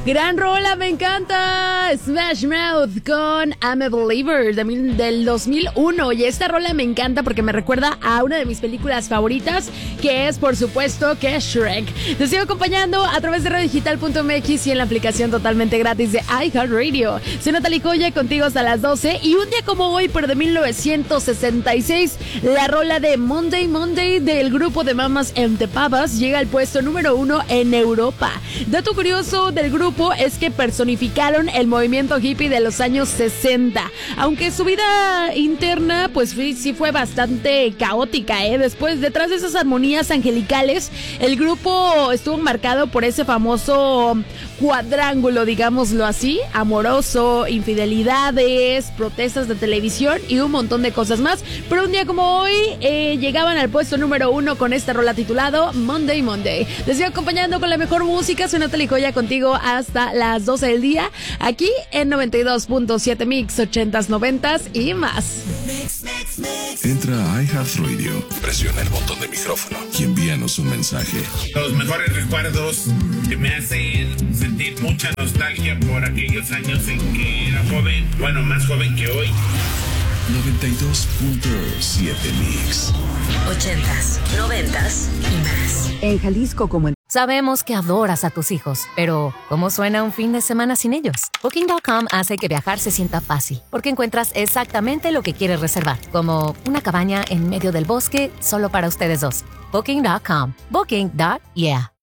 Gran rola, me encanta. Smash Mouth con I'm a Believer del 2001. Y esta rola me encanta porque me recuerda a una de mis películas favoritas, que es, por supuesto, que es Shrek. Te sigo acompañando a través de radiodigital.mx y en la aplicación totalmente gratis de iHeartRadio. Soy Natalie Coya, contigo hasta las 12. Y un día como hoy, pero de 1966, la rola de Monday Monday del grupo de Mamas and the Papas llega al puesto número 1 en Europa. Dato curioso del grupo es que personificaron el movimiento hippie de los años 60, aunque su vida interna pues sí fue bastante caótica, detrás de esas armonías angelicales, el grupo estuvo marcado por ese famoso cuadrángulo, digámoslo así, amoroso, infidelidades, protestas de televisión y un montón de cosas más. Pero un día como hoy llegaban al puesto número 1 con esta rola titulado Monday Monday. Les sigo acompañando con la mejor música. Soy Natalie Coya, contigo hasta las 12 del día, aquí en 92.7 Mix, 80s, 90s y más. Entra a iHeartRadio, presiona el botón de micrófono y envíanos un mensaje. Los mejores recuerdos que me hacen sentir mucha nostalgia por aquellos años en que era joven, bueno, más joven que hoy. 92.7 Mix. 80s, 90s y más. En Jalisco como en... Sabemos que adoras a tus hijos, pero ¿cómo suena un fin de semana sin ellos? Booking.com hace que viajar se sienta fácil, porque encuentras exactamente lo que quieres reservar, como una cabaña en medio del bosque solo para ustedes dos. Booking.com. Booking.yeah.